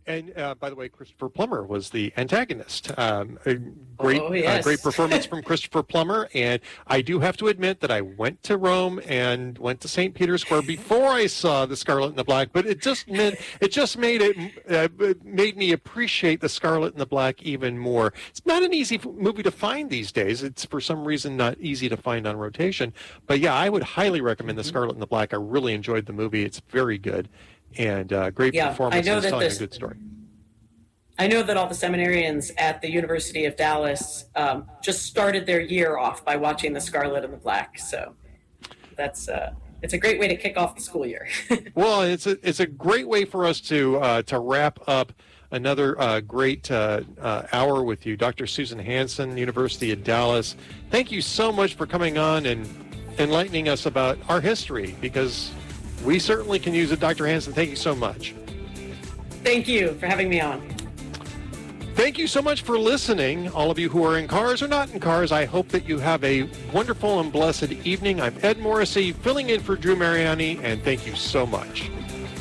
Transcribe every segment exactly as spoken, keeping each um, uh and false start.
And uh, by the way, Christopher Plummer was the antagonist. Um, a great, oh, yes. uh, great performance from Christopher Plummer. And I do have to admit that I went to Rome and went to Saint Peter's Square before I saw The Scarlet and the Black. But it just meant it just made it, uh, it made me appreciate The Scarlet and the Black even more. It's not an easy movie to find these days. It's for some reason not easy to find on rotation. But yeah, I would highly recommend The Scarlet and the Black. I really enjoyed the movie. It's very good. And uh, great yeah, performance and telling this, a good story. I know that all the seminarians at the University of Dallas um, just started their year off by watching The Scarlet and the Black. So that's uh, it's a great way to kick off the school year. Well, it's a it's a great way for us to uh, to wrap up another uh, great uh, uh, hour with you, Doctor Susan Hansen, University of Dallas. Thank you so much for coming on and enlightening us about our history, because we certainly can use it. Doctor Hansen, thank you so much. Thank you for having me on. Thank you so much for listening. All of you who are in cars or not in cars, I hope that you have a wonderful and blessed evening. I'm Ed Morrissey, filling in for Drew Mariani, and thank you so much.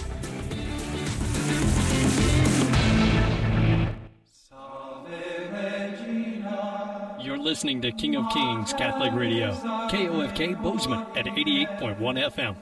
You're listening to King of Kings Catholic Radio, K O F K Bozeman at eighty-eight point one F M.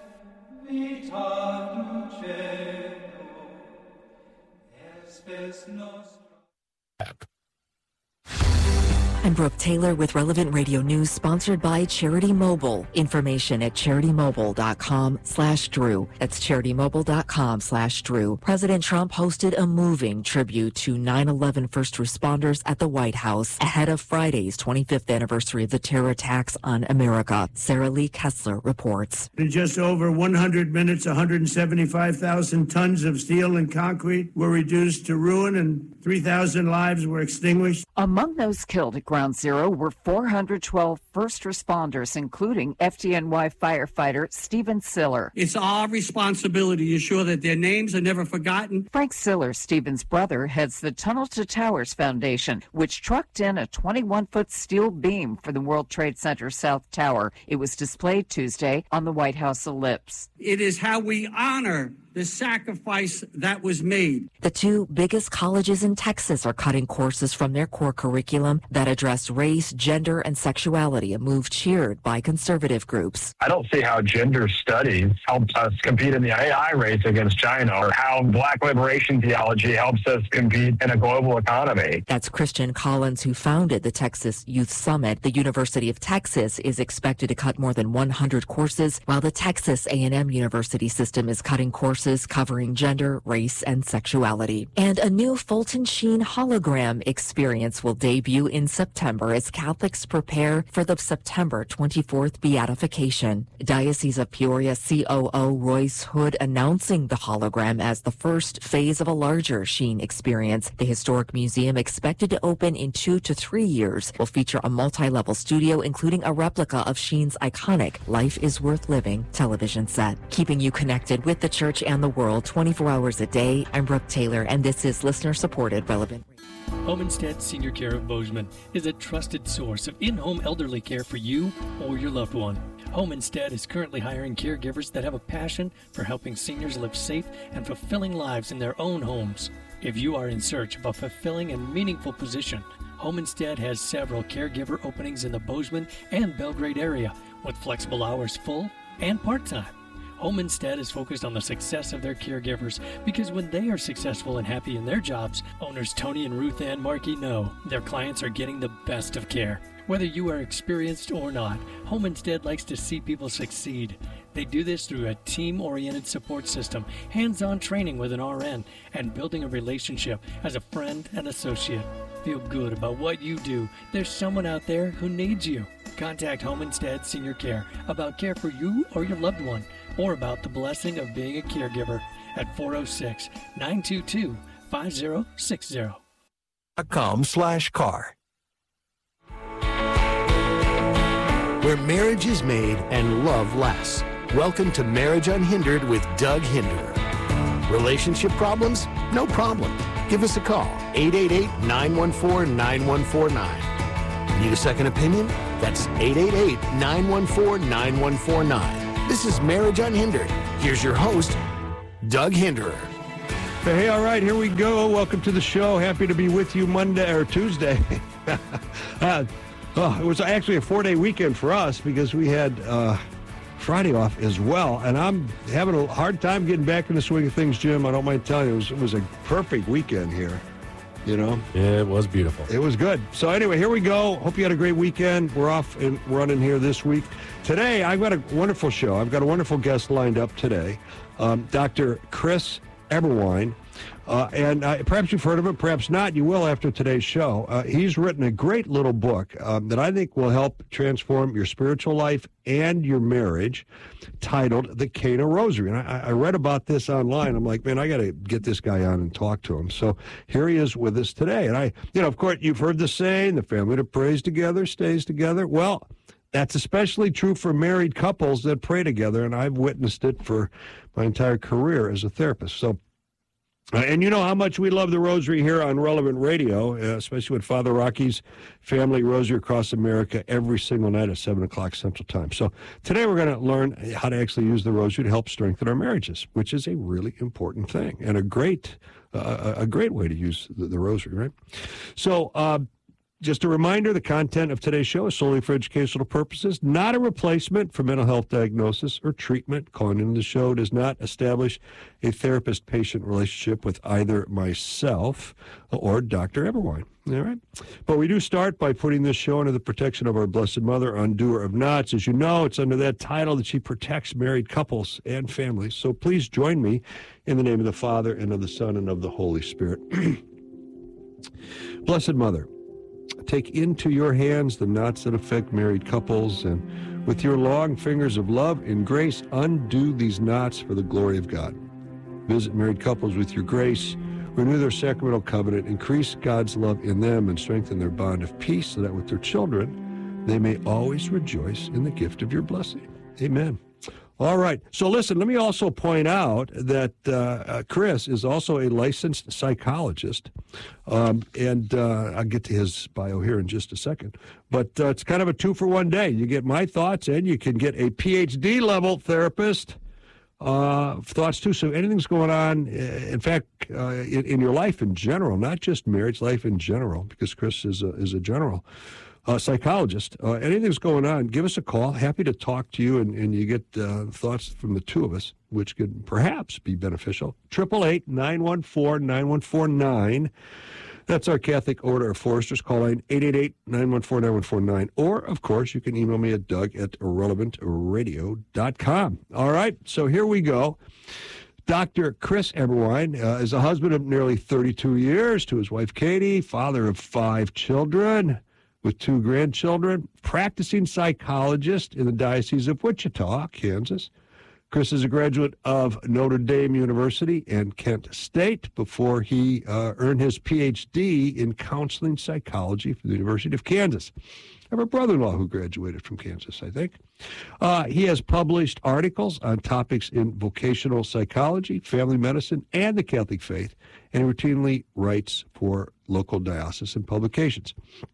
I'm Brooke Taylor with Relevant Radio News, sponsored by Charity Mobile. Information at charitymobile.com slash Drew. That's charitymobile.com slash Drew. President Trump hosted a moving tribute to nine eleven first responders at the White House ahead of Friday's twenty-fifth anniversary of the terror attacks on America. Sarah Lee Kessler reports. In just over one hundred minutes, one hundred seventy-five thousand tons of steel and concrete were reduced to ruin and three thousand lives were extinguished. Among those killed at Ground Zero were four hundred twelve first responders, including F D N Y firefighter Stephen Siller. It's our responsibility to ensure that their names are never forgotten. Frank Siller, Stephen's brother, heads the Tunnel to Towers Foundation, which trucked in a twenty-one foot steel beam for the World Trade Center South Tower. It was displayed Tuesday on the White House ellipse. It is how we honor the sacrifice that was made. The two biggest colleges in Texas are cutting courses from their core curriculum that address race, gender, and sexuality, a move cheered by conservative groups. I don't see how gender studies helps us compete in the A I race against China, or how black liberation theology helps us compete in a global economy. That's Christian Collins, who founded the Texas Youth Summit. The University of Texas is expected to cut more than one hundred courses, while the Texas A and M University system is cutting courses covering gender, race, and sexuality. And a new Fulton Sheen hologram experience will debut in September as Catholics prepare for the September twenty-fourth beatification. Diocese of Peoria C O O Royce Hood announcing the hologram as the first phase of a larger Sheen experience. The historic museum, expected to open in two to three years, will feature a multi-level studio, including a replica of Sheen's iconic Life is Worth Living television set. Keeping you connected with the church and the world twenty-four hours a day, I'm Brooke Taylor, and this is listener-supported Relevant. Home Instead Senior Care of Bozeman is a trusted source of in-home elderly care for you or your loved one. Home Instead is currently hiring caregivers that have a passion for helping seniors live safe and fulfilling lives in their own homes. If you are in search of a fulfilling and meaningful position, Home Instead has several caregiver openings in the Bozeman and Belgrade area, with flexible hours, full and part-time. Home Instead is focused on the success of their caregivers, because when they are successful and happy in their jobs, owners Tony and Ruth Ann Markey know their clients are getting the best of care. Whether you are experienced or not, Home Instead likes to see people succeed. They do this through a team-oriented support system, hands-on training with an R N, and building a relationship as a friend and associate. Feel good about what you do. There's someone out there who needs you. Contact Home Instead Senior Care about care for you or your loved one, or about the blessing of being a caregiver at four oh six, nine two two, five oh six oh. .com slash car. Where marriage is made and love lasts. Welcome to Marriage Unhindered with Doug Hinderer. Relationship problems? No problem. Give us a call, eight eight eight, nine one four, nine one four nine. Need a second opinion? That's eight eight eight, nine one four, nine one four nine. This is Marriage Unhindered. Here's your host, Doug Hinderer. Hey, all right, here we go. Welcome to the show. Happy to be with you Monday or Tuesday. uh, oh, it was actually a four-day weekend for us because we had uh, Friday off as well. And I'm having a hard time getting back in the swing of things, Jim. I don't mind telling you, it was, it was a perfect weekend here. You know? Yeah, it was beautiful. It was good. So anyway, here we go. Hope you had a great weekend. We're off and running here this week. Today, I've got a wonderful show. I've got a wonderful guest lined up today, um, Doctor Chris Eberwein. Uh, and uh, perhaps you've heard of him, perhaps not. You will after today's show. Uh, he's written a great little book um, that I think will help transform your spiritual life and your marriage, titled The Cana Rosary. And I, I read about this online. I'm like, man, I got to get this guy on and talk to him. So here he is with us today. And I, you know, of course, you've heard the saying, the family that prays together stays together. Well, that's especially true for married couples that pray together. And I've witnessed it for my entire career as a therapist. So Uh, and you know how much we love the Rosary here on Relevant Radio, uh, especially with Father Rocky's Family Rosary Across America every single night at seven o'clock Central Time. So today we're going to learn how to actually use the Rosary to help strengthen our marriages, which is a really important thing and a great uh, a great way to use the, the Rosary, right? So uh, just a reminder, the content of today's show is solely for educational purposes, not a replacement for mental health diagnosis or treatment. Calling into the show does not establish a therapist-patient relationship with either myself or Doctor Eberwein. All right? But we do start by putting this show under the protection of our Blessed Mother, Undoer of Knots. As you know, it's under that title that she protects married couples and families. So please join me in the name of the Father, and of the Son, and of the Holy Spirit. Blessed Mother, take into your hands the knots that affect married couples, and with your long fingers of love and grace, undo these knots for the glory of God. Visit married couples with your grace, renew their sacramental covenant, increase God's love in them, and strengthen their bond of peace, so that with their children, they may always rejoice in the gift of your blessing. Amen. All right. So listen, let me also point out that uh, uh, Chris is also a licensed psychologist. Um, and uh, I'll get to his bio here in just a second. But uh, it's kind of a two-for-one day. You get my thoughts, and you can get a P H D level therapist uh, thoughts, too. So anything's going on, in fact, uh, in, in your life in general, not just marriage, life in general, because Chris is a, is a general Uh, psychologist. Uh, anything's going on, give us a call. Happy to talk to you, and, and you get uh, thoughts from the two of us, which could perhaps be beneficial. eight eight eight, nine one four, nine one four nine. That's our Catholic Order of Foresters. Call line eight eight eight, nine one four, nine one four nine. Or, of course, you can email me at doug at irrelevant radio dot com. All right, so here we go. Doctor Chris Eberwein uh, is a husband of nearly thirty-two years to his wife, Katie, father of five children, with two grandchildren, practicing psychologist in the Diocese of Wichita, Kansas. Chris is a graduate of Notre Dame University and Kent State before he uh, earned his P H D in counseling psychology from the University of Kansas. I have a brother-in-law who graduated from Kansas, I think. Uh, he has published articles on topics in vocational psychology, family medicine, and the Catholic faith, and he routinely writes for local diocesan publications.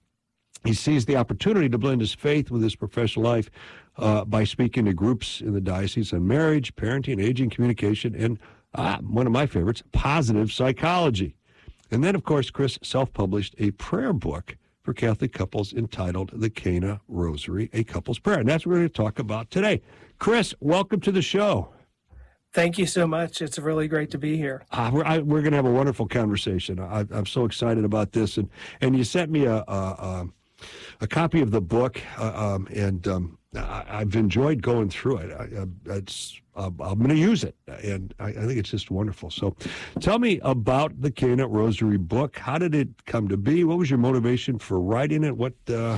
He sees the opportunity to blend his faith with his professional life uh, by speaking to groups in the diocese on marriage, parenting, aging, communication, and uh, one of my favorites, positive psychology. And then, of course, Chris self-published a prayer book for Catholic couples entitled The Cana Rosary, a Couple's Prayer. And that's what we're going to talk about today. Chris, welcome to the show. Thank you so much. It's really great to be here. Uh, we're I, we're going to have a wonderful conversation. I, I'm so excited about this. And, and you sent me a... a, a a copy of the book, uh, um, and um, I, I've enjoyed going through it. I, I, it's, uh, I'm going to use it, and I, I think it's just wonderful. So tell me about the Cana Rosary book. How did it come to be? What was your motivation for writing it? What, uh,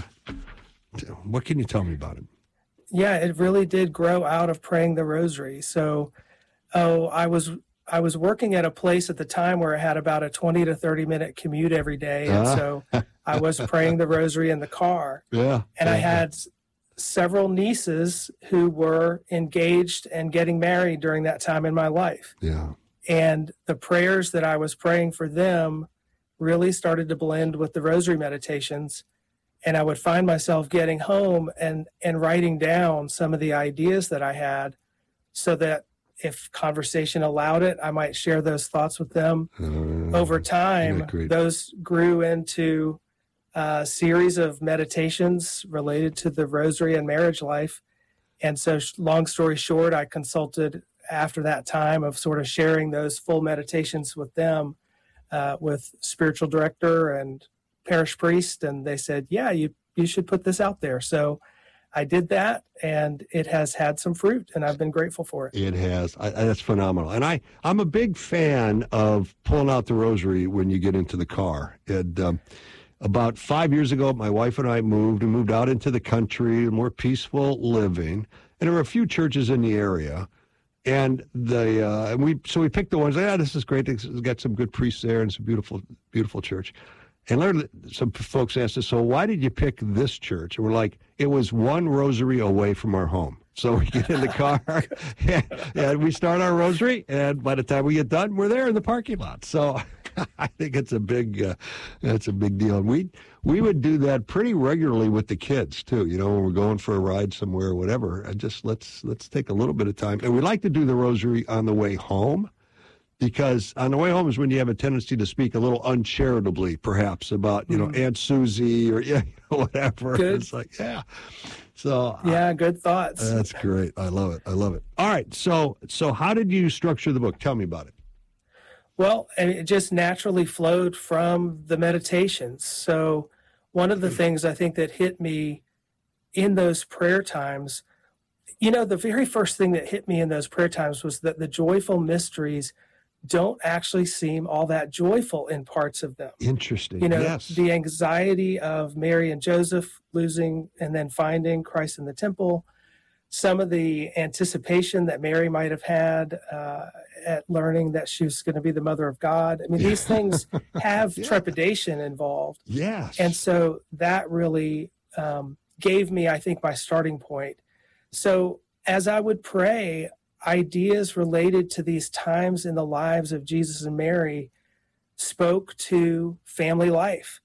what can you tell me about it? Yeah, it really did grow out of praying the Rosary. So oh, I was I was working at a place at the time where I had about a twenty to thirty minute commute every day, and uh. so I was praying the Rosary in the car. Yeah. And yeah. I had several nieces who were engaged and getting married during that time in my life. Yeah. And the prayers that I was praying for them really started to blend with the Rosary meditations. And I would find myself getting home and, and writing down some of the ideas that I had, so that if conversation allowed it, I might share those thoughts with them. Uh, Over time, those grew into a series of meditations related to the rosary and marriage life. And so, long story short, I consulted after that time of sort of sharing those full meditations with them, uh, with spiritual director and parish priest, and they said, yeah, you, you should put this out there. So I did that, and it has had some fruit, and I've been grateful for it. It has. I, that's phenomenal. And I, I'm a big fan of pulling out the rosary when you get into the car. And um, about five years ago, my wife and I moved and moved out into the country, more peaceful living. And there were a few churches in the area. And the uh, and we so we picked the ones. Yeah, this is great. It's got some good priests there, and it's a beautiful, beautiful church. And later, some folks asked us, so why did you pick this church? And we're like, it was one rosary away from our home. So we get in the car, and, and we start our rosary, and by the time we get done, we're there in the parking lot. So I think it's a big, uh, it's a big deal. And we we would do that pretty regularly with the kids too. You know, when we're going for a ride somewhere or whatever. And just let's let's take a little bit of time, and we like to do the rosary on the way home. Because on the way home is when you have a tendency to speak a little uncharitably, perhaps, about, you know, mm. Aunt Susie or yeah, whatever. Good. It's like, yeah. So yeah, good thoughts. That's great. I love it. I love it. All right. So so how did you structure the book? Tell me about it. Well, and it just naturally flowed from the meditations. So one of the things I think that hit me in those prayer times, you know, the very first thing that hit me in those prayer times was that the joyful mysteries don't actually seem all that joyful in parts of them. Interesting. You know, yes. The anxiety of Mary and Joseph losing and then finding Christ in the temple, some of the anticipation that Mary might have had uh, at learning that she was going to be the mother of God. I mean, these things have yeah. trepidation involved. Yes. And so that really um, gave me, I think, my starting point. So as I would pray, ideas related to these times in the lives of Jesus and Mary spoke to family life.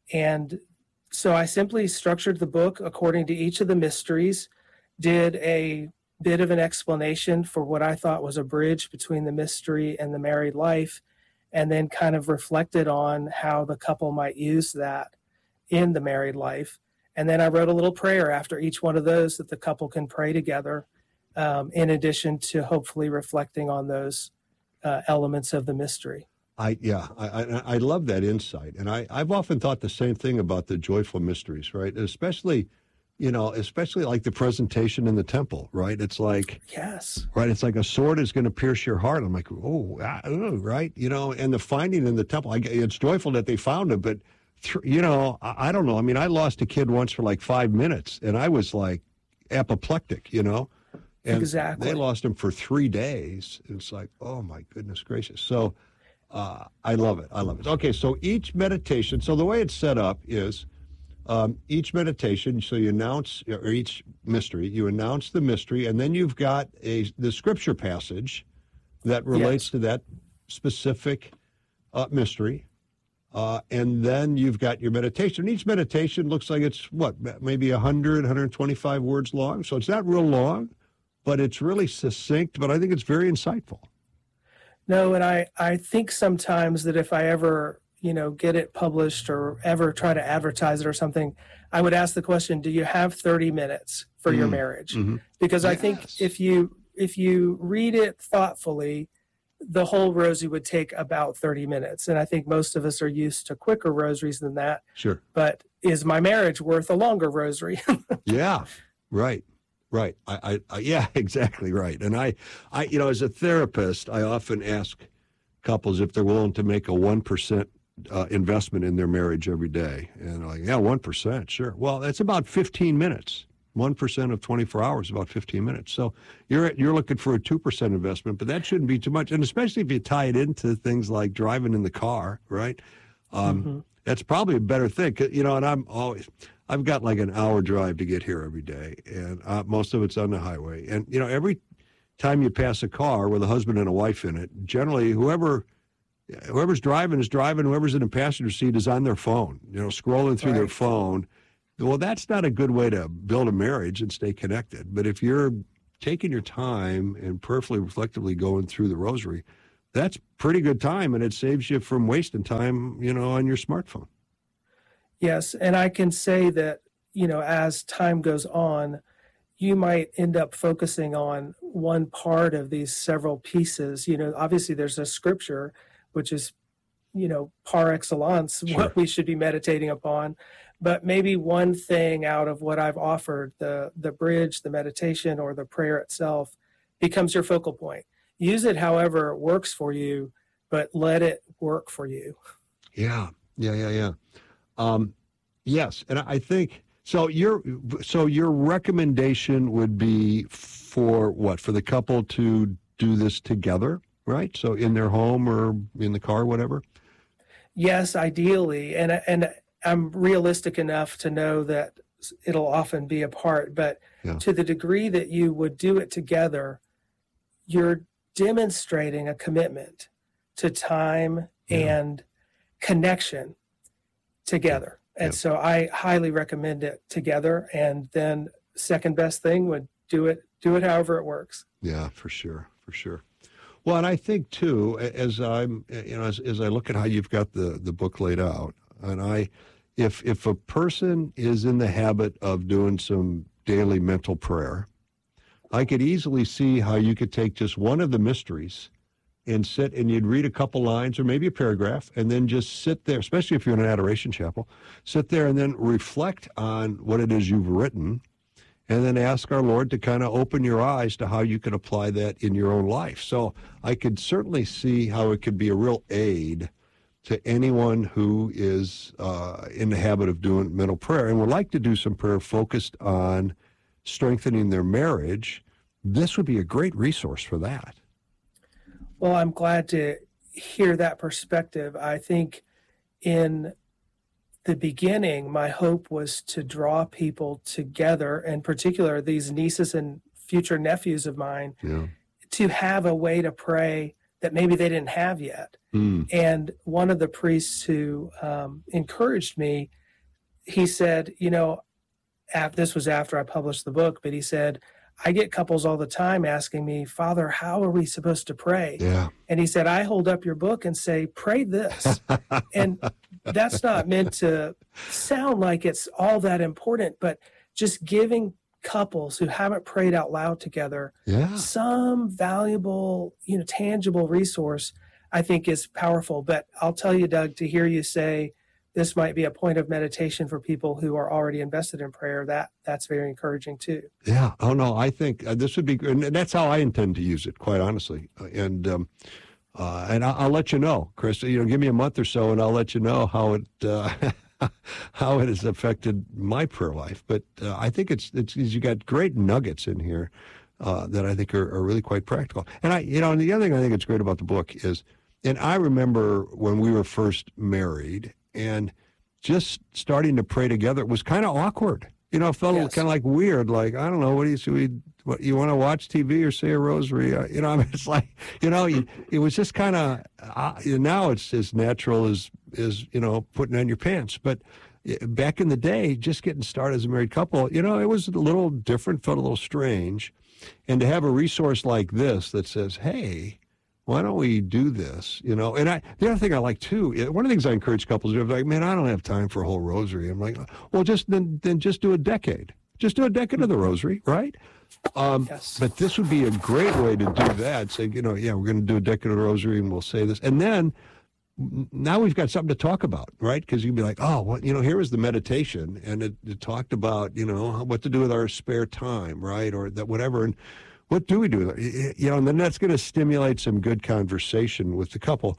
And so I simply structured the book according to each of the mysteries, did a bit of an explanation for what I thought was a bridge between the mystery and the married life, and then kind of reflected on how the couple might use that in the married life. And then I wrote a little prayer after each one of those that the couple can pray together, um, in addition to hopefully reflecting on those uh, elements of the mystery. I yeah, I, I I love that insight, and I I've often thought the same thing about the joyful mysteries, right? Especially, you know, especially like the presentation in the temple, right? It's like yes, right. It's like a sword is going to pierce your heart. I'm like, oh, ah, oh, right, you know. And the finding in the temple, I, it's joyful that they found it, but th- you know, I, I don't know. I mean, I lost a kid once for like five minutes, and I was like apoplectic, you know. And exactly. They lost him for three days. It's like, oh my goodness gracious. So. Uh, I love it. I love it. Okay, so each meditation, so the way it's set up is um, each meditation, so you announce, or each mystery, you announce the mystery, and then you've got a the scripture passage that relates yes. to that specific uh, mystery, uh, and then you've got your meditation. Each meditation looks like it's, what, maybe one hundred, one hundred twenty-five words long, so it's not real long, but it's really succinct, but I think it's very insightful. No, and I, I think sometimes that if I ever, you know, get it published or ever try to advertise it or something, I would ask the question, do you have thirty minutes for mm-hmm. your marriage? Mm-hmm. Because yes. I think if you if you read it thoughtfully, the whole rosary would take about thirty minutes. And I think most of us are used to quicker rosaries than that. Sure. But is my marriage worth a longer rosary? Yeah, right. Right. I, I, I, yeah, exactly right. And I, I, you know, as a therapist, I often ask couples if they're willing to make a one percent uh, investment in their marriage every day. And I'm like, yeah, one percent, sure. Well, that's about fifteen minutes. one percent of twenty-four hours is about fifteen minutes. So you're you're looking for a two percent investment, but that shouldn't be too much. And especially if you tie it into things like driving in the car, right? Um, mm-hmm. That's probably a better thing. You know, and I'm always... I've got like an hour drive to get here every day, and uh, most of it's on the highway. And, you know, every time you pass a car with a husband and a wife in it, generally whoever, whoever's driving is driving, whoever's in the passenger seat is on their phone, you know, scrolling through right. their phone. Well, that's not a good way to build a marriage and stay connected. But if you're taking your time and prayerfully, reflectively going through the rosary, that's pretty good time, and it saves you from wasting time, you know, on your smartphone. Yes, and I can say that, you know, as time goes on, you might end up focusing on one part of these several pieces. You know, obviously there's a scripture, which is, you know, par excellence, Sure. what we should be meditating upon. But maybe one thing out of what I've offered, the the bridge, the meditation, or the prayer itself, becomes your focal point. Use it however works for you, but let it work for you. Yeah, yeah, yeah, yeah. Um, yes, and I think so. Your so your recommendation would be for what? For the couple to do this together, right? So in their home or in the car, whatever. Yes, ideally, and and I'm realistic enough to know that it'll often be apart. But Yeah. to the degree that you would do it together, you're demonstrating a commitment to time Yeah. and connection together. And Yeah. so I highly recommend it together. And then second best thing would do it, do it however it works. Yeah, for sure, for sure. Well, and I think too, a- as I'm, you know, as, as I look at how you've got the the book laid out, and I, if if a person is in the habit of doing some daily mental prayer, I could easily see how you could take just one of the mysteries and sit and you'd read a couple lines or maybe a paragraph and then just sit there, especially if you're in an adoration chapel, sit there and then reflect on what it is you've written and then ask our Lord to kind of open your eyes to how you can apply that in your own life. So I could certainly see how it could be a real aid to anyone who is uh, in the habit of doing mental prayer and would like to do some prayer focused on strengthening their marriage. This would be a great resource for that. Well, I'm glad to hear that perspective. I think in the beginning, my hope was to draw people together, in particular, these nieces and future nephews of mine, Yeah. to have a way to pray that maybe they didn't have yet. Mm. And one of the priests who um, encouraged me, he said, you know, af- this was after I published the book, but he said, I get couples all the time asking me, Father, how are we supposed to pray? Yeah. And he said, I hold up your book and say, pray this. And that's not meant to sound like it's all that important, but just giving couples who haven't prayed out loud together Yeah. some valuable, you know, tangible resource, I think is powerful. But I'll tell you, Doug, to hear you say this might be a point of meditation for people who are already invested in prayer, that that's very encouraging too. Yeah. Oh, no, I think uh, this would be good. And that's how I intend to use it, quite honestly. Uh, And um, uh, and I'll, I'll let you know, Chris. You know, give me a month or so, and I'll let you know how it uh, how it has affected my prayer life. But uh, I think it's it's you got great nuggets in here uh, that I think are, are really quite practical. And I, you know, and the other thing I think it's great about the book is, and I remember when we were first married, and just starting to pray together was kind of awkward. You know, it felt Yes. kind of like weird. Like, I don't know, what do you should we? What, you want to watch T V or say a rosary? Uh, you know, I mean, it's like, you know, you, it was just kind of. Uh, now it's as natural as as you know, putting on your pants. But uh, back in the day, just getting started as a married couple, you know, it was a little different, felt a little strange, and to have a resource like this that says, hey, why don't we do this? You know, and I, the other thing I like too, one of the things I encourage couples to do is like, man, I don't have time for a whole rosary. I'm like, well, just then, then just do a decade. Just do a decade of the rosary, right? Um, Yes. But this would be a great way to do that. Say, you know, yeah, we're going to do a decade of the rosary and we'll say this. And then n- now we've got something to talk about, right? Because you'd be like, oh, well, you know, here was the meditation and it, it talked about, you know, what to do with our spare time, right? Or that whatever. And what do we do with it? You know, and then that's going to stimulate some good conversation with the couple.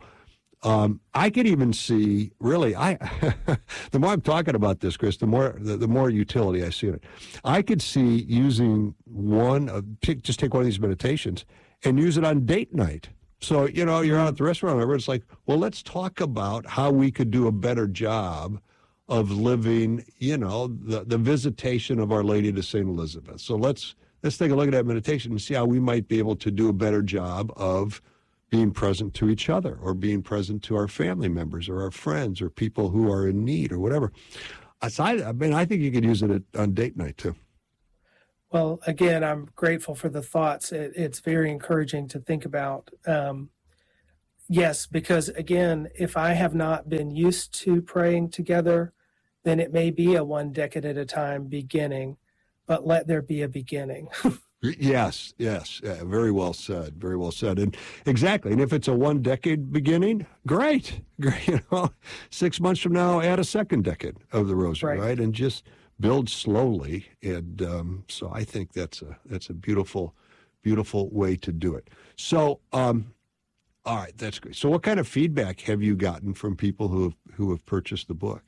Um, I could even see, really, I the more I'm talking about this, Chris, the more the, the more utility I see in it. I could see using one of, pick, just take one of these meditations and use it on date night. So, you know, you're out at the restaurant, whatever, it's like, well, let's talk about how we could do a better job of living, you know, the, the visitation of Our Lady to Saint Elizabeth. So let's let's take a look at that meditation and see how we might be able to do a better job of being present to each other or being present to our family members or our friends or people who are in need or whatever. Aside, I mean, I think you could use it at, on date night too. Well, again, I'm grateful for the thoughts. It, it's very encouraging to think about. Um, yes, because again, if I have not been used to praying together, then it may be a one decade at a time beginning, but let there be a beginning. Yes, yes, yeah, very well said, very well said, and exactly. And if it's a one decade beginning, great, great. You know, six months from now, add a second decade of the Rosary, right? right? And just build slowly. And um, so I think that's a that's a beautiful, beautiful way to do it. So, um, all right, that's great. So, what kind of feedback have you gotten from people who have who have purchased the book?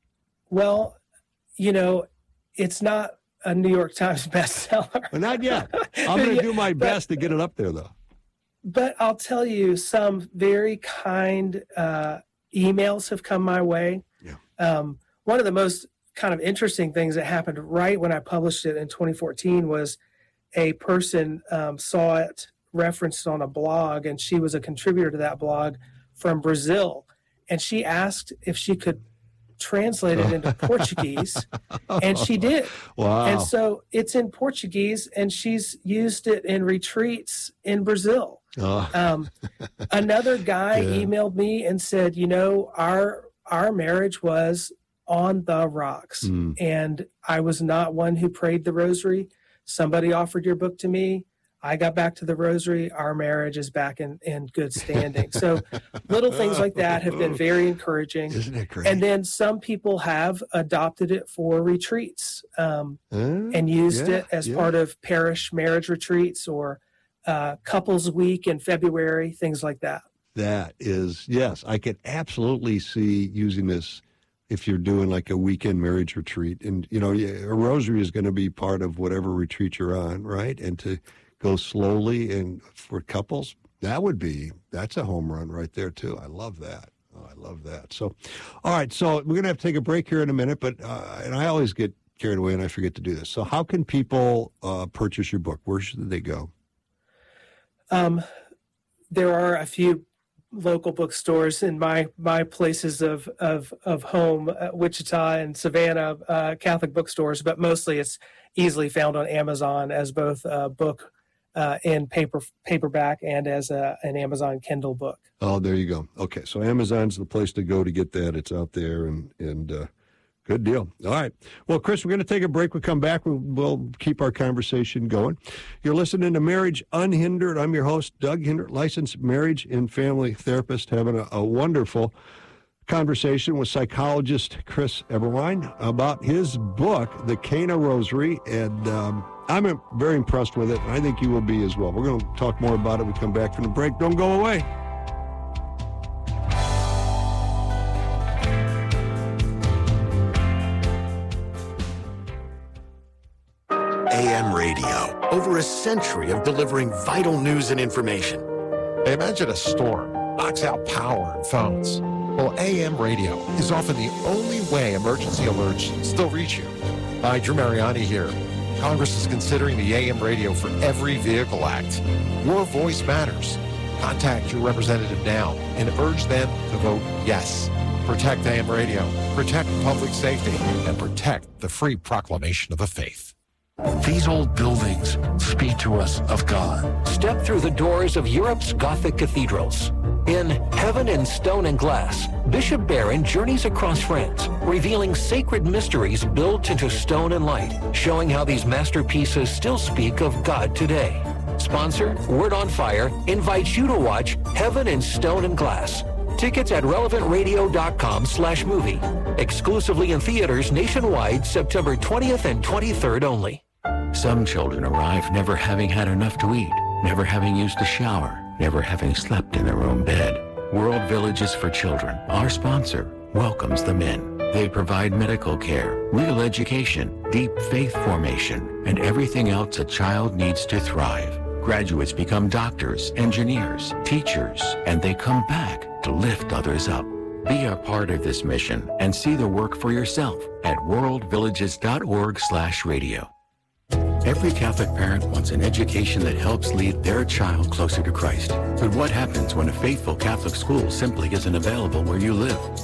Well, you know, it's not a New York Times bestseller. Well, not yet. I'm going to do my best but, to get it up there, though. But I'll tell you, some very kind uh, emails have come my way. Yeah. Um, one of the most kind of interesting things that happened right when I published it in twenty fourteen was a person um, saw it referenced on a blog, and she was a contributor to that blog from Brazil. And she asked if she could translate it into Portuguese, and she did. Wow. And so it's in Portuguese, and she's used it in retreats in Brazil. Oh. Um, another guy yeah. emailed me and said, you know, our our marriage was on the rocks, mm. and I was not one who prayed the rosary. Somebody offered your book to me. I got back to the rosary. Our marriage is back in, in good standing. So little things like that have been very encouraging. Isn't it great? And then some people have adopted it for retreats um, uh, and used yeah, it as yeah. part of parish marriage retreats or uh, couples week in February, things like that. That is, yes, I could absolutely see using this if you're doing like a weekend marriage retreat. And, you know, a rosary is going to be part of whatever retreat you're on, right? And to go slowly and for couples, that would be, that's a home run right there too. I love that. Oh, I love that. So, all right. So we're going to have to take a break here in a minute, but, uh, and I always get carried away and I forget to do this. So how can people uh, purchase your book? Where should they go? Um, there are a few local bookstores in my, my places of, of, of home, uh, Wichita and Savannah, uh, Catholic bookstores, but mostly it's easily found on Amazon as both a book Uh, in paper paperback and as a, an Amazon Kindle book. Oh, there you go. Okay, so Amazon's the place to go to get that. It's out there, and and uh, good deal. All right. Well, Chris, we're going to take a break. We'll come back. We'll, we'll keep our conversation going. You're listening to Marriage Unhindered. I'm your host, Doug Hindert, licensed marriage and family therapist, having a, a wonderful conversation with psychologist Chris Eberwein about his book, The Cana Rosary, and um, I'm very impressed with it, and I think you will be as well. We're going to talk more about it when we come back from the break. Don't go away. A M radio, over a century of delivering vital news and information. Imagine a storm knocks out power and phones. Well, A M radio is often the only way emergency alerts still reach you. Hi, Drew Mariani here. Congress is considering the A M radio for Every Vehicle Act. Your voice matters. Contact your representative now and urge them to vote yes. Protect A M radio, protect public safety, and protect the free proclamation of the faith. These old buildings speak to us of God. Step through the doors of Europe's Gothic cathedrals. In Heaven in Stone and Glass, Bishop Barron journeys across France, revealing sacred mysteries built into stone and light, showing how these masterpieces still speak of God today. Sponsor, Word on Fire, invites you to watch Heaven in Stone and Glass. Tickets at relevant radio dot com slash movie. Exclusively in theaters nationwide, September twentieth and twenty-third only. Some children arrive never having had enough to eat, never having used a shower, never having slept in their own bed. World Villages for Children, our sponsor, welcomes them in. They provide medical care, real education, deep faith formation, and everything else a child needs to thrive. Graduates become doctors, engineers, teachers, and they come back to lift others up. Be a part of this mission and see the work for yourself at world villages dot org slash radio. Every Catholic parent wants an education that helps lead their child closer to Christ. But what happens when a faithful Catholic school simply isn't available where you live?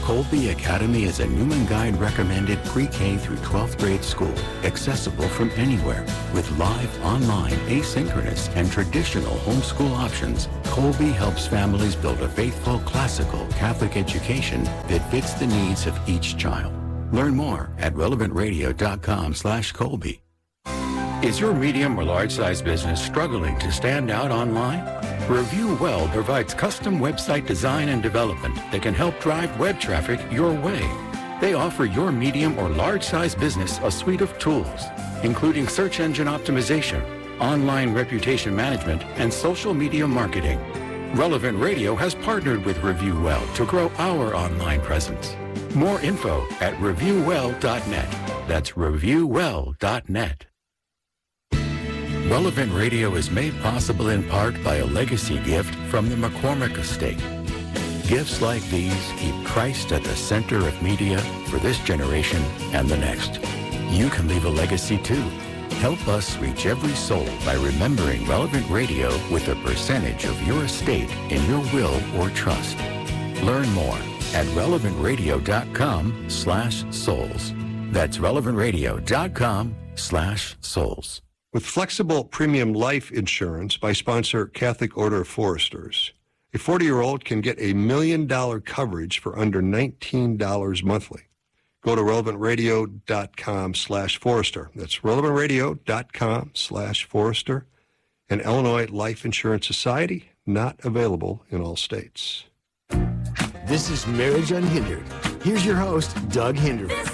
Colby Academy is a Newman Guide recommended pre-K through twelfth grade school, accessible from anywhere. With live, online, asynchronous, and traditional homeschool options, Colby helps families build a faithful, classical Catholic education that fits the needs of each child. Learn more at relevant radio dot com slash Colby. Is your medium or large size business struggling to stand out online? Review Well provides custom website design and development that can help drive web traffic your way. They offer your medium or large size business a suite of tools, including search engine optimization, online reputation management, and social media marketing. Relevant Radio has partnered with Review Well to grow our online presence. More info at review well dot net. That's review well dot net. Relevant Radio is made possible in part by a legacy gift from the McCormick Estate. Gifts like these keep Christ at the center of media for this generation and the next. You can leave a legacy too. Help us reach every soul by remembering Relevant Radio with a percentage of your estate in your will or trust. Learn more at relevant radio dot com slash souls. That's relevant radio dot com slash souls. With flexible premium life insurance by sponsor Catholic Order of Foresters, a forty-year-old can get a million dollar coverage for under nineteen dollars monthly. Go to relevant radio dot com slash Forester. That's relevant radio dot com slash Forester. An Illinois Life Insurance Society, not available in all states. This is Marriage Unhindered. Here's your host, Doug Hinderman.